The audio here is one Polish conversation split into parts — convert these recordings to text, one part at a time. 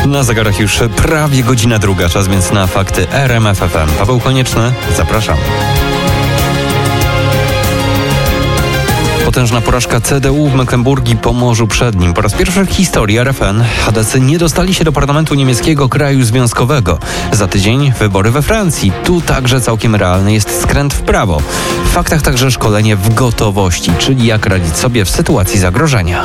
Na zegarach już prawie godzina druga, czas więc na fakty RMF FM. Paweł Konieczny, zapraszam. Potężna porażka CDU w Mecklenburgii, Pomorzu Przednim. Po raz pierwszy w historii RFN chadecy nie dostali się do parlamentu niemieckiego kraju związkowego. Za tydzień wybory we Francji. Tu także całkiem realny jest skręt w prawo. W faktach także szkolenie w gotowości, czyli jak radzić sobie w sytuacji zagrożenia.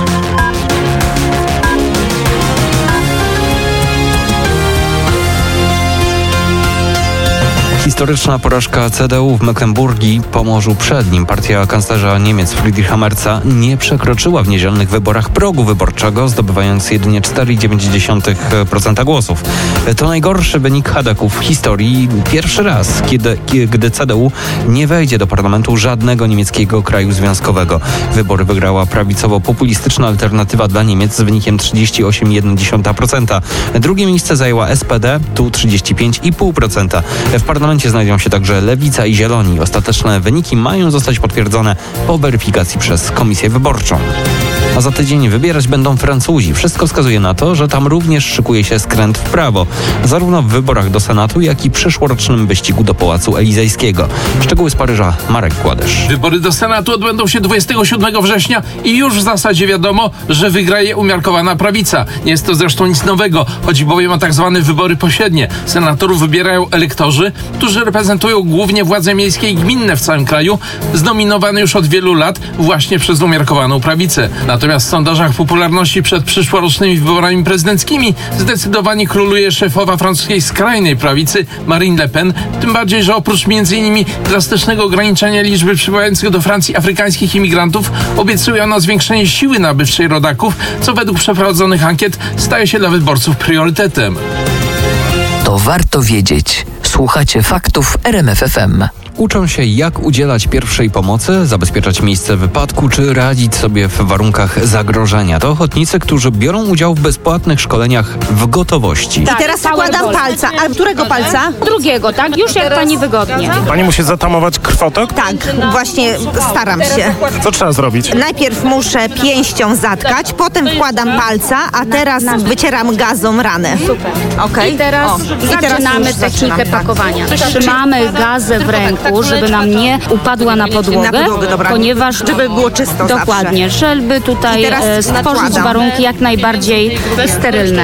Historyczna porażka CDU w Mecklenburgii, Pomorzu Przednim. Partia kanclerza Niemiec Friedricha Merza nie przekroczyła w niedzielnych wyborach progu wyborczego, zdobywając jedynie 4,9% głosów. To najgorszy wynik chadeków w historii. Pierwszy raz, gdy CDU nie wejdzie do parlamentu żadnego niemieckiego kraju związkowego. Wybory wygrała prawicowo-populistyczna Alternatywa dla Niemiec z wynikiem 38,1%. Drugie miejsce zajęła SPD, tu 35,5%. W parlamencie znajdą się także Lewica i Zieloni. Ostateczne wyniki mają zostać potwierdzone po weryfikacji przez Komisję Wyborczą. A za tydzień wybierać będą Francuzi. Wszystko wskazuje na to, że tam również szykuje się skręt w prawo. Zarówno w wyborach do Senatu, jak i przyszłorocznym wyścigu do Pałacu Elizejskiego. Szczegóły z Paryża, Marek Kładysz. Wybory do Senatu odbędą się 27 września i już w zasadzie wiadomo, że wygra je umiarkowana prawica. Nie jest to zresztą nic nowego. Chodzi bowiem o tak zwane wybory pośrednie. Senatorów wybierają elektorzy, którzy reprezentują głównie władze miejskie i gminne w całym kraju, znominowane już od wielu lat właśnie przez umiarkowaną prawicę. Natomiast w sondażach popularności przed przyszłorocznymi wyborami prezydenckimi zdecydowanie króluje szefowa francuskiej skrajnej prawicy Marine Le Pen, tym bardziej, że oprócz m.in. drastycznego ograniczenia liczby przybywających do Francji afrykańskich imigrantów obiecuje ona zwiększenie siły nabywczej rodaków, co według przeprowadzonych ankiet staje się dla wyborców priorytetem. To warto wiedzieć. Słuchacie faktów RMF FM. Uczą się, jak udzielać pierwszej pomocy, zabezpieczać miejsce wypadku, czy radzić sobie w warunkach zagrożenia. To ochotnicy, którzy biorą udział w bezpłatnych szkoleniach w gotowości. I teraz wkładam palca. A którego palca? Drugiego, tak? Już jak pani wygodnie. Pani musi zatamować krwotok? Tak, właśnie staram się. Co trzeba zrobić? Najpierw muszę pięścią zatkać, potem wkładam palca, a teraz wycieram gazą ranę. Super. Okej? I teraz zaczynamy już technikę tak. pakowania. Trzymamy gazę w ręku, żeby nam nie upadła na podłogę, dobra. ponieważ Żeby było czysto dokładnie, żeby tutaj I teraz stworzyć nakładam. warunki jak najbardziej sterylne.